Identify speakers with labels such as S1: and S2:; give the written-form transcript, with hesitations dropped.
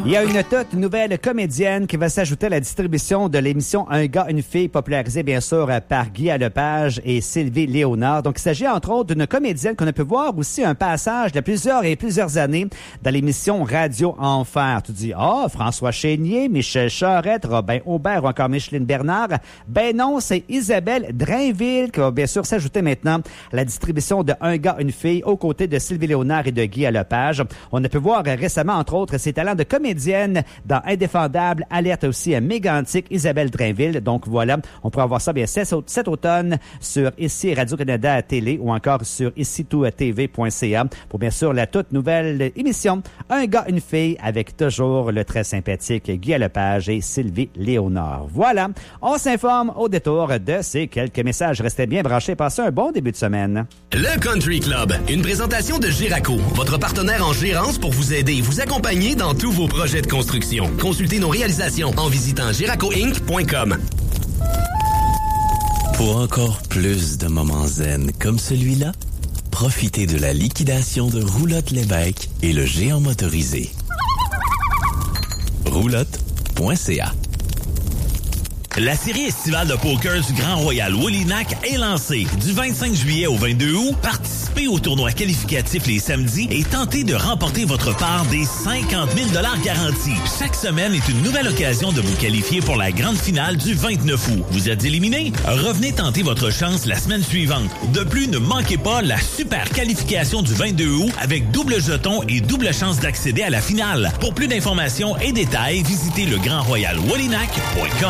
S1: Il y a une toute nouvelle comédienne qui va s'ajouter à la distribution de l'émission Un gars, une fille, popularisée bien sûr par Guy Lepage et Sylvie Léonard. Donc, il s'agit entre autres d'une comédienne qu'on a pu voir aussi un passage de plusieurs années dans l'émission Radio Enfer. Tu dis, François Chénier, Michel Charette, Robin Aubert ou encore Micheline Bernard. Ben non, c'est Isabelle Drainville qui va bien sûr s'ajouter maintenant à la distribution de Un gars, une fille aux côtés de Sylvie Léonard et de Guy Lepage. On a pu voir récemment entre autres ses talents de comédienne dans Indéfendable, alerte aussi à mégantique Isabelle Drainville. Donc voilà, on pourra voir ça bien cet automne sur ici Radio-Canada Télé ou encore sur ici-tout-tv.ca pour bien sûr la toute nouvelle émission Un gars, une fille avec toujours le très sympathique Guy Lepage et Sylvie Léonard. Voilà, on s'informe au détour de ces quelques messages. Restez bien branchés, passez un bon début de semaine.
S2: Le Country Club, une présentation de Giraco, votre partenaire en gérance pour vous aider et vous accompagner dans tous vos projets de construction. Consultez nos réalisations en visitant giracoinc.com.
S3: Pour encore plus de moments zen comme celui-là, profitez de la liquidation de Roulotte Lévesque et le géant motorisé. Roulotte.ca.
S4: La série estivale de poker du Grand Royal Woolinack est lancée. Du 25 juillet au 22 août, participez au tournoi qualificatif les samedis et tentez de remporter votre part des 50 000 $ garantis. Chaque semaine est une nouvelle occasion de vous qualifier pour la grande finale du 29 août. Vous êtes éliminé? Revenez tenter votre chance la semaine suivante. De plus, ne manquez pas la super qualification du 22 août avec double jeton et double chance d'accéder à la finale. Pour plus d'informations et détails, visitez legrandroyalwoolinack.com.